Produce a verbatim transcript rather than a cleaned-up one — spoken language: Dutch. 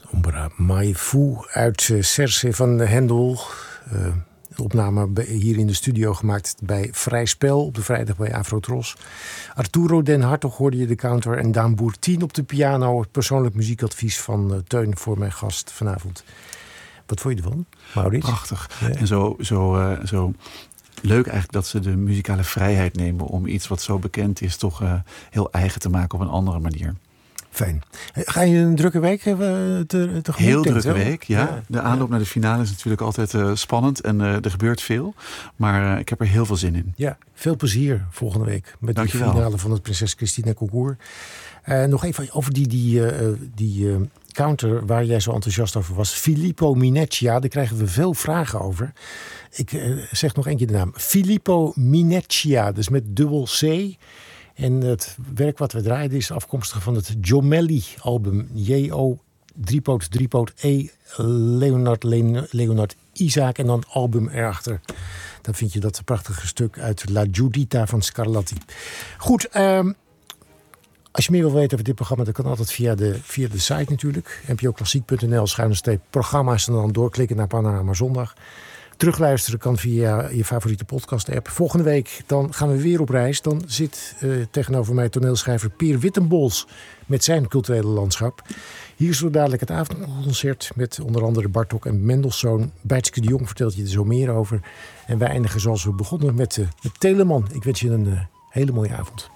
Ombra Mai Fu uit uh, Cerce van Hendel. Uh, een opname hier in de studio gemaakt bij Vrij Spel op de vrijdag bij Afrotros. Arturo Den Hartog hoorde je de counter en Daan Boertien op de piano. Het persoonlijk muziekadvies van uh, Teun voor mijn gast vanavond. Wat vond je ervan, Maurits? Prachtig. Ja. En zo, zo, uh, zo leuk eigenlijk dat ze de muzikale vrijheid nemen om iets wat zo bekend is toch uh, heel eigen te maken op een andere manier. Fijn. Ga je een drukke week uh, te, tegemoet? Heel drukke wel? week, ja. ja. De aanloop ja. naar de finale is natuurlijk altijd uh, spannend en uh, er gebeurt veel. Maar uh, ik heb er heel veel zin in. Ja, veel plezier volgende week met Dank de je wel. finale van het Prinses Christina Concours. Uh, nog even over die, die, uh, die uh, counter waar jij zo enthousiast over was. Filippo Mineccia, daar krijgen we veel vragen over. Ik uh, zeg nog één keer de naam. Filippo Mineccia, dus met dubbel C. En het werk wat we draaiden is afkomstig van het Jomelli-album. J O driepoot driepoot E Leonard Leonard Isaac en dan album erachter. Dan vind je dat prachtige stuk uit La Giudita van Scarlatti. Goed, um, als je meer wil weten over dit programma, dan kan altijd via de, via de site natuurlijk. n p o klassiek punt n l schuine streep programma's en dan doorklikken naar Panorama Zondag. Terugluisteren kan via je favoriete podcast-app. Volgende week dan gaan we weer op reis. Dan zit uh, tegenover mij toneelschrijver Peer Wittenbols met zijn culturele landschap. Hier is zo dadelijk het avondconcert met onder andere Bartók en Mendelssohn. Bijtske de Jong vertelt je er zo meer over. En wij eindigen zoals we begonnen met, uh, met Telemann. Ik wens je een uh, hele mooie avond.